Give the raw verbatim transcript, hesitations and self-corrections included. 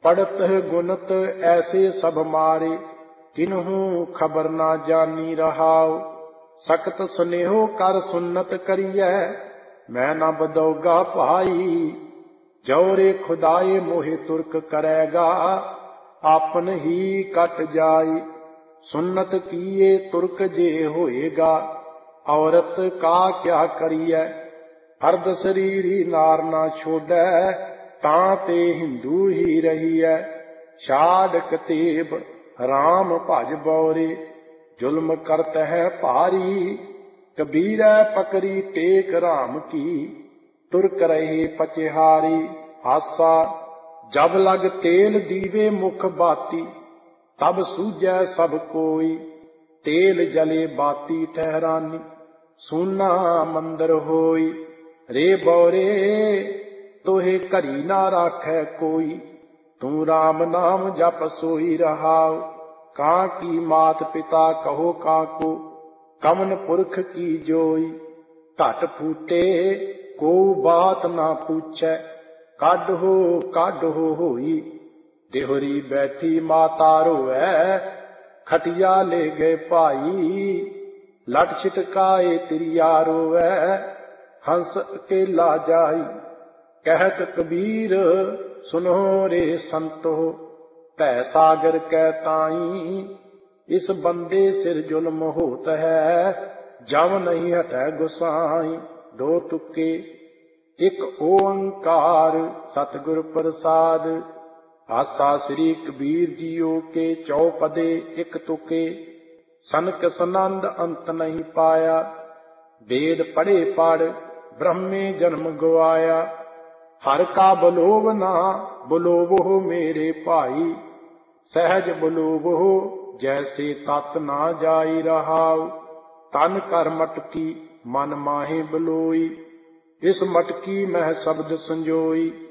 पढ़त गुनत ऐसे सब मारे, किन्हू खबर ना जानी रहाओ। सख्त सुनेहो कर सुन्नत करिए, मैं न बदौगा भाई। जौरे खुदाए मोहे तुर्क करेगा, आपन ही कट जाई। सुन्नत किए तुर्क जे होएगा, औरत का क्या करिए। अर्ध शरीरी नार ना छोड़ै, तां ते हिंदू ही रहिए। छाड़ कतेब राम भज बौरे, जुल्म करत है भारी। कबीरै पकड़ी टेक राम की, तुर्क रहे पचहारी। हासा जब लग तेल दीवे मुख बाती, तब सूझै सब कोई। तेल जले बाती ठहरानी, सूना मंदर होई। रे बौरे तोहे घरी ना राखै कोई, तू राम नाम जप सोई रहाओ। कां की मात पिता कहो काको, कवन पुरख की जोई। घट फूटे को बात ना पूछै, काढ हो काढ हो होई। देहरी बैठी माता रोए, खटिया ले गए भाई। लट छिटकाए तिरिया रोए, हंस अकेला जाई। कहत कबीर सुनो रे संतो, भै सागर कै ताई। इस बंदे सिर जुल्म होत है, जम नहीं हटै गुसाई। दो तुके एक ओंकार सतगुर प्रसाद। आसा श्री कबीर जियो के चौपदे एक तुके। सनक सनंद अंत नहीं पाया, वेद पढ़े पढ़ ब्रह्मे जन्म गवाया। हर का बलोव ना बलोवो मेरे भाई, सहज बलोवो जैसे तत ना जाई रहाओ। तन कर मटकी मन माहे बलोई, इस मटकी मह शब्द संजोई।